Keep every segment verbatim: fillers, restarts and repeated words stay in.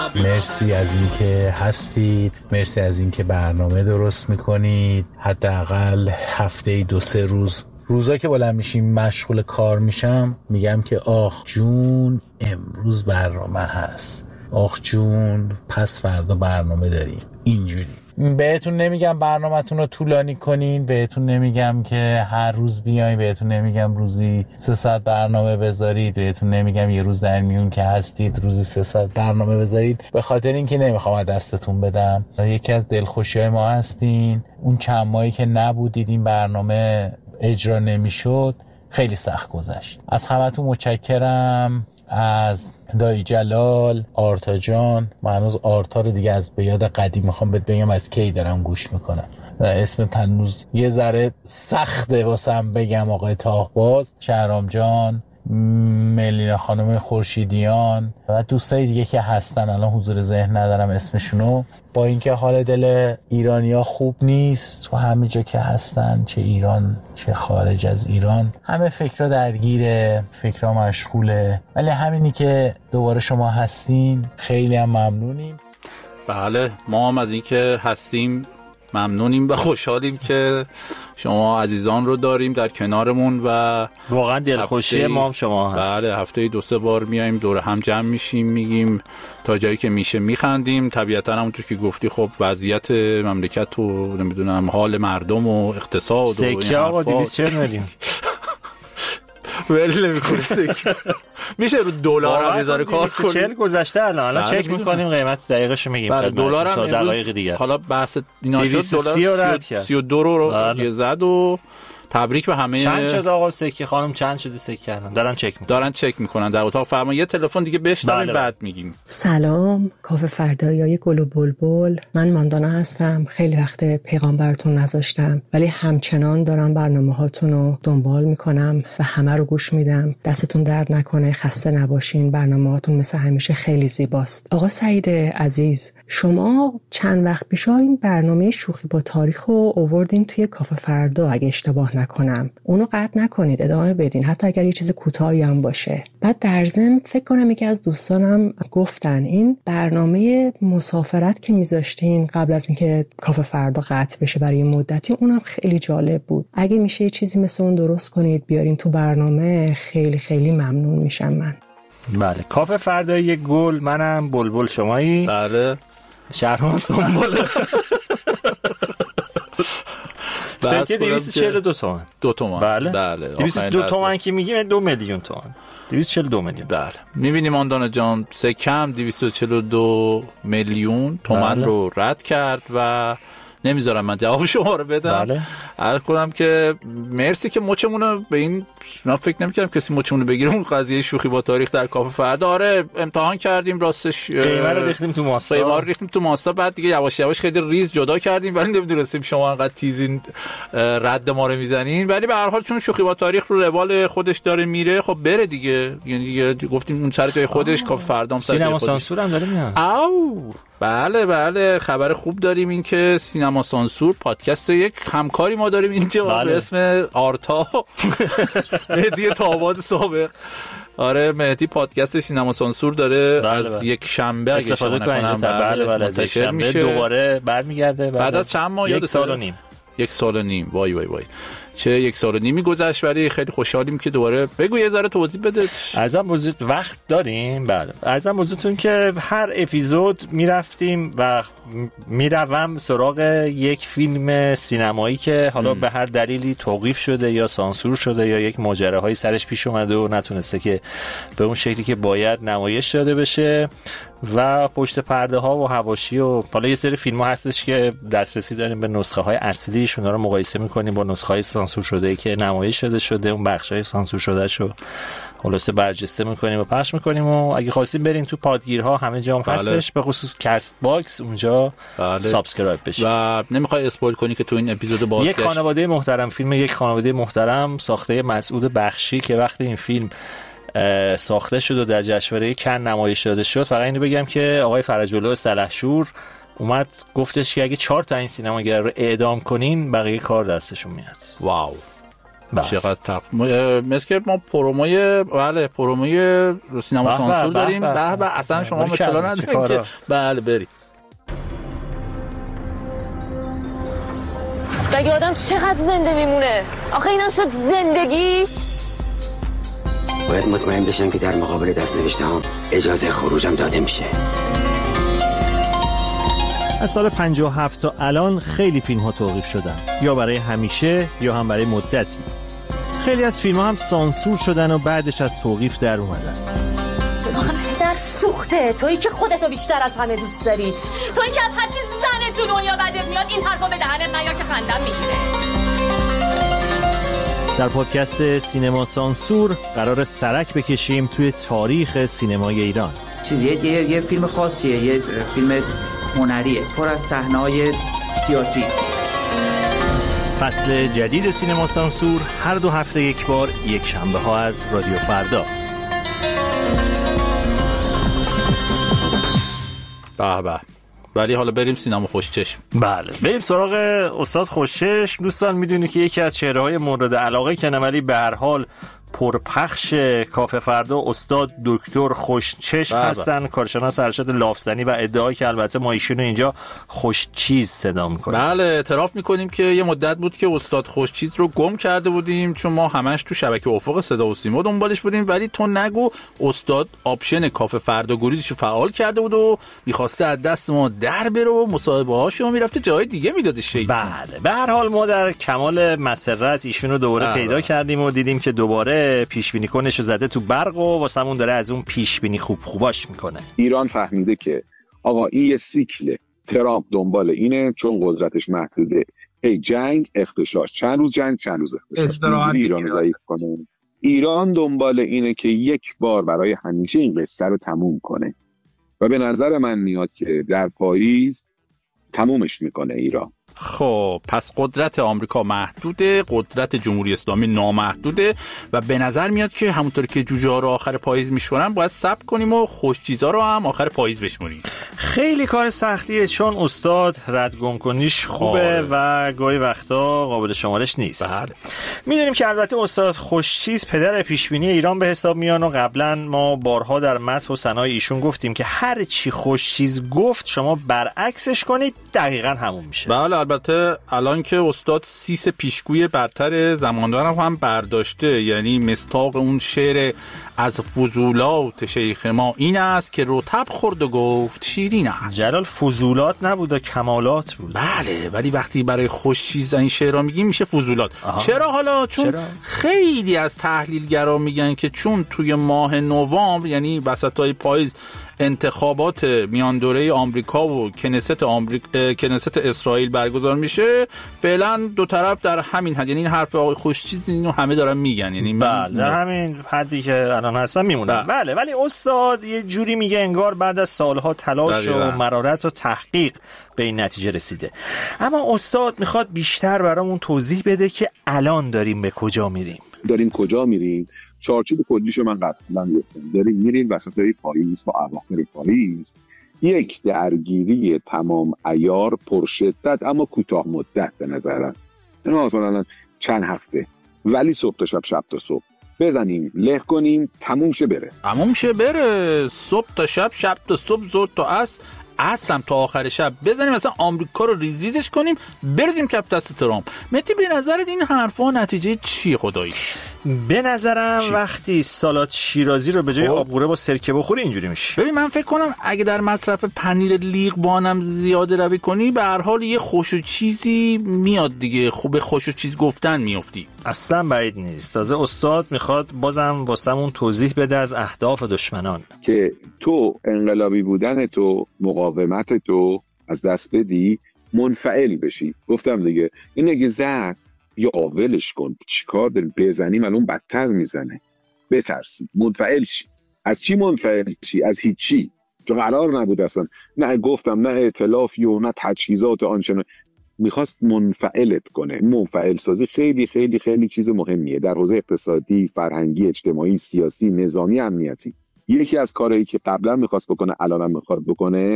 مرسی از اینکه هستید، مرسی از اینکه برنامه درست میکنید. حداقل هفته دو سه روز روزا که بلند میشیم مشغول کار میشم میگم که آخ جون امروز برنامه هست، آخ جون پس فردا برنامه داریم. اینجوری بهتون نمیگم برنامه‌تون رو طولانی کنین، بهتون نمیگم که هر روز بیاین، بهتون نمیگم روزی سه ساعت برنامه بذارید، بهتون نمیگم یه روز در میون که هستید روزی سه ساعت برنامه بذارید، به خاطر اینکه نمیخوام دستتون بدم. یکی از دلخوشی‌های ما هستین اون چند ماهی که نبودید این برنامه اجرا نمیشد خیلی سخت گذشت. از همتون متشکرم، از دایی جلال، آرتا جان. من هنوز آرتا رو دیگه از به یاد قدیم میخوام بهت بگم از کی دارم گوش میکنم، اسم تنوز یه ذره سخته واسم بگم. آقای تاهباز، شهرام جان، ملینا خانم خورشیدیان و دوستای دیگه که هستن الان حضور ذهن ندارم اسمشونو. با اینکه حال دل ایرانیا خوب نیست تو همه جا که هستن، چه ایران چه خارج از ایران، همه فکرها درگیره، فکرها مشغوله، ولی همینی که دوباره شما هستین خیلی هم ممنونیم. بله ما هم از اینکه هستیم ممنونیم و خوشحالیم که شما عزیزان رو داریم در کنارمون و واقعا دلخوشی ما هم شما هست. بله هفته دو سه بار میایم دور هم جمع میشیم، میگیم تا جایی که میشه میخندیم. طبیعتا همونطور که گفتی خب وضعیت مملکت و نمیدونم حال مردم و اقتصاد و سکه آقا دویست و چهل میلیون ولی نمیکنه سکه میشه رو دلار هم بذاره کار کنیم. چهل گذشته الان الان چک میکنیم قیمت دقیقش رو میگیم. بله دلار هم دقایق دیگه حالا بحث اینا شد دلار سی و دو رو یه زد و تبریک به همه. چند شد آقا سکه خانم؟ چند شده سکه الان؟ دارن چک میکنن دارن چک میکنن در اتاق فرمان. یه تلفن دیگه بشنویم بله بعد میگیم. سلام کافه فردایی گل و بلبل، من ماندانا هستم. خیلی وقت پیغام براتون نذاشتم ولی همچنان دارم برنامه هاتون رو دنبال میکنم و همه رو گوش میدم. دستتون درد نکنه، خسته نباشین. برنامه هاتون مثل همیشه خیلی زیباست. آقا سعید عزیز، شما چند وقت پیش این برنامه شوخی با تاریخ رو آوردین توی کافه فردا اگه اشتباه نکنم، اونو قطع نکنید، ادامه بدین حتی اگر یه چیز کوتاهی هم باشه. بعد در ضمن فکر کنم یکی از دوستانم گفتن این برنامه مسافرت که میذاشتین قبل از اینکه کافه فردا قطع بشه برای مدتی، اونم خیلی جالب بود. اگه میشه یه چیزی مثل اون درست کنید بیارین تو برنامه خیلی خیلی ممنون میشم من. بله کافه فردایی گل، منم بلبل، شمایی؟ بله شهرام سنبل. سکه دویست و چهل و دو تومن. دو تومن. بله. بله. دویست و دو تومن که میگیم دو میلیون تومن. دویست و چهل و دو میلیون. بله. میبینیم آندانا جان سکه هم دویست و چهل و دو میلیون تومن بله. رو رد کرد و نمیذارم من جواب شما رو بدم. بله. عرض کنم که مرسی که مچمون رو به این، من فکر نمی‌کردم کسی مچمون رو بگیره اون قضیه شوخی با تاریخ در کافه فردا. آره امتحان کردیم راستش، قیمه رو ریختیم تو ماستا، قیمه رو ریختیم تو ماستا، بعد دیگه یواش یواش خیلی ریز جدا کردیم ولی نمیدونستیم شما انقدر تیزین رد ما رو میزنین. ولی به هر حال چون شوخی با تاریخ رو روال خودش داره میره خب بره دیگه، یعنی گفتیم اون سر جای خودش کافه فردا هم سر سینما سانسور هم داره میاد. او بله بله خبر خوب داریم این که سینما سانسور پادکست یک همکاری ما داریم اینجا بله. به اسم آرتا مهدی تاباد سابق. آره مهدی پادکست سینما سانسور داره بله از بله. یک شنبه اگه استفاده کنیم بله بله از یک شنبه دوباره برمیگرده بعد از چند ماه، یک سال و نیم یک سال و نیم وای وای وای چه یک سال و نیمی گذشت، ولی خیلی خوشحالیم که دوباره. بگو یه ذره توضیح بده. ارزم موضوع وقت داریم؟ بله ارزم موضوعتون که هر اپیزود میرفتیم و میروم سراغ یک فیلم سینمایی که حالا ام. به هر دلیلی توقیف شده یا سانسور شده یا یک ماجراهایی سرش پیش اومده و نتونسته که به اون شکلی که باید نمایش داده بشه و پشت پرده ها و حواشی و حالا یه سری فیلم ها هستش که دسترسی داریم به نسخه های اصلیش، اونا رو مقایسه میکنیم با نسخه های سانسور شده ای که نمایش شده شده اون بخش های سانسور شده شو خلاصه برجسته میکنیم و پخش میکنیم. و اگه خواستین برین تو پادگیرها همه جا هم بله. هستش، به خصوص کست باکس اونجا بله. سابسکرایب بشین. و نمیخوای اسپویل کنی که تو این اپیزود باز یک خانواده محترم، فیلم یک خانواده محترم ساخته مسعود بخشی که وقتی این فیلم ساخته شد و در جشنواره کن نمایش داده شد، فقط اینو بگم که آقای فرج‌الله سلحشور اومد گفتش که اگه چهار تا این سینماگر رو اعدام کنین بقیه کار دستشون میاد. واو چقدر تق... مثل که ما پروموی بله پروموی سینما سانسور داریم. به به اصلا شما اطلاع ندارین که بله بری. مگه آدم چقدر زنده میمونه؟ آخه اینم شد زندگی؟ باید مطمئن بشم که در مقابل دست نوشته‌ام اجازه خروجم داده میشه. از سال پنجاه و هفت تا الان خیلی فیلم ها توقیف شدن، یا برای همیشه یا هم برای مدتی. خیلی از فیلم ها هم سانسور شدن و بعدش از توقیف در اومدن. آخه پدر سوخته، تویی که خودتو بیشتر از همه دوست داری، تویی که از هر چی زنه تو دنیا بدت میاد این حرفا به دهنت نیار که خندم میگیره. در پادکست سینما سانسور قرار سرک بکشیم توی تاریخ سینمای ایران. چیزیه یه یه فیلم خاصیه، یه فیلم هنریه پر از صحنه‌های سیاسی. فصل جدید سینما سانسور هر دو هفته یک بار، یک شنبه ها از رادیو فردا. به به. ولی حالا بریم سینما خوشچشم. بله بریم سراغ استاد خوشچشم. دوستان میدونی که یکی از چهره‌های مورد علاقه کنه ولی به هر حال پرپخش کافه فردا استاد دکتر خوشچشم هستن، کارشناس ارشد لافزنی و ادعایی که البته ما ایشونو اینجا خوشچیز صدا میکنیم. بله اعتراف میکنیم که یه مدت بود که استاد خوشچیز رو گم کرده بودیم چون ما همش تو شبکه افق صدا و سیما دنبالش بودیم، ولی تو نگو استاد آپشن کافه فردا گریزشو فعال کرده بود و میخواسته از دست ما در بره و مصاحبه هاشو میرفته جای دیگه میداده شیطون. بله به هر حال ما در کمال مسرت ایشونو دوباره بله. پیدا کردیم و دیدیم که دوباره پیش بینی کنش زده تو برق و واسمون داره از اون پیش بینی خوب خوباش میکنه. ایران فهمیده که آقا این یه سیکله، ترامپ دنبال اینه چون قدرتش محدوده، هی جنگ اختشاش، چند روز جنگ چند روز اختشاش، ایران ضعیف کنه. ایران دنبال اینه که یک بار برای همیشه این قصه رو تموم کنه و به نظر من میاد که در پاییز تمومش میکنه ایران. خب پس قدرت آمریکا محدوده، قدرت جمهوری اسلامی نامحدوده و به نظر میاد که همونطور که جوجه ها رو آخر پاییز میشورن باید صبر کنیم و خوش چیزا رو هم آخر پاییز بشمونیم. خیلی کار سختیه چون استاد ردگم کنیش خوبه آه. و گاهی وقتا قابل شمارش نیست. بله. میدونیم که البته استاد خوشچیز پدر پیشبینی ایران به حساب میان و قبلا ما بارها در متن و ثنای ایشون گفتیم که هر چی خوشچیز گفت شما برعکسش کنید دقیقاً همون میشه. بله البته الان که استاد سیس پیشگوی برتر زماندارم هم برداشته، یعنی مستاق اون شعر از فضولات شیخ ما این است که رطب خورد و گفت شیرین است. جلال فضولات نبود و کمالات بود. بله ولی وقتی برای خوش چیز این شعرها میگیم میشه فضولات. آها. چرا حالا؟ چون چرا؟ خیلی از تحلیلگرا میگن که چون توی ماه نوامبر یعنی وسطای پاییز انتخابات میان دوره آمریکا و کنست آمریکا کنست اسرائیل برگزار میشه، فعلا دو طرف در همین حد، یعنی این حرف آقای خوشچیز اینو همه دارن میگن، یعنی بله در همین حدی که الان هستن میمونن. بله. بله ولی استاد یه جوری میگه انگار بعد از سالها تلاش دقیقا. و مرارت و تحقیق به این نتیجه رسیده. اما استاد میخواد بیشتر برامون توضیح بده که الان داریم به کجا میریم. داریم کجا میریم؟ چارچوب کلیشو من قبلا گفتم. داریم میریم وسطای پاییز و اواخر پاییز، یک درگیری تمام عیار پرشدت اما کوتاه مدت به نظرم، یعنی مثلا چند هفته، ولی صبح تا شب شب تا صبح بزنیم له کنیم تموم شه بره تموم شه بره صبح تا شب شب تا صبح ظهر تا عصر عصرم تا آخر شب بزنیم مثلا آمریکا رو ریز ریزش کنیم بریزیم کف دست ترامپ. مهدی به نظرت این حرفا نتیجه چی خداییش؟ به نظرم چی؟ وقتی سالاد شیرازی رو به جای آبقوره با سرکه بخوری اینجوری میشه. ببین من فکر کنم اگه در مصرف پنیر لیقوانم زیاده روی کنی به هر حال یه خوش و چیزی میاد دیگه، خوب خوش و چیز گفتن میافتی. اصلا بعید نیست. تازه استاد میخواد بازم واسمون توضیح بده از اهداف دشمنان که تو انقلابی بودن تو مقاومت تو از دست بدی منفعل بشی. گفتم دیگه این اگه زد یا آولش کن، چیکار داریم بزنیم الان بدتر میزنه، بترسی منفعل شی. از چی منفعل شی؟ از هیچی، چون قرار نبود اصلا، نه گفتم نه ائتلافی و نه تجهیزات آنچنان، میخواست منفعلت کنه. منفعل سازی خیلی خیلی خیلی چیز مهمیه در حوزه اقتصادی، فرهنگی، اجتماعی، سیاسی، نظامی، امنیتی. یکی از کارهایی که قبلا میخواست بکنه الان هم میخواد بکنه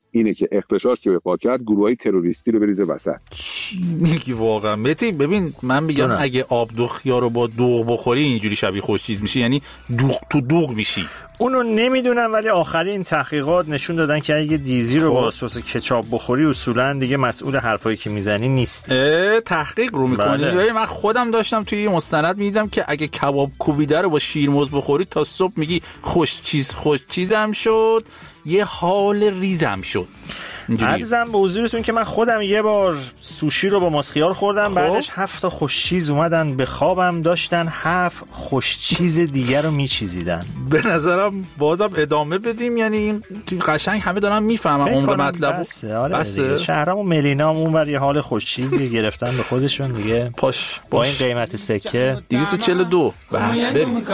اینه که اغتشاش که به پا کرد گروهای تروریستی رو بریزه وسط. چی میگی واقعا متی؟ ببین من میگم دونه. اگه آب دوغیا رو با دوغ بخوری اینجوری شبیه خوشچیز میشی، یعنی دوغ تو دوغ میشی. اونو نمیدونم ولی آخرین تحقیقات نشون دادن که اگه دیزی رو با سس کچاپ بخوری اصولا دیگه مسئول حرفایی که میزنی نیست. تحقیق رو میکنی؟ بله. من خودم داشتم توی مستند میدیدم که اگه کباب کوبیده رو با شیرموز بخوری تا صبح میگی خوش چیز خوش چیزم شد، یه حال ریزم شد. عرضم به حضورتون که من خودم یه بار سوشی رو با ماسخیار خوردم، خب. بعدش هفت تا خوش چیز اومدن به خوابم، داشتن هفت خوش چیز دیگر رو میچیزیدن. به نظرم بازم ادامه بدیم، یعنی این قشنگ همه دارن میفهمن عمر مطلب. بسه آره بسه. شهرام و ملینا هم اونور یه حال خوش چیزی گرفتن به خودشون دیگه. پاش با این قیمت سکه دویست و چهل و دو.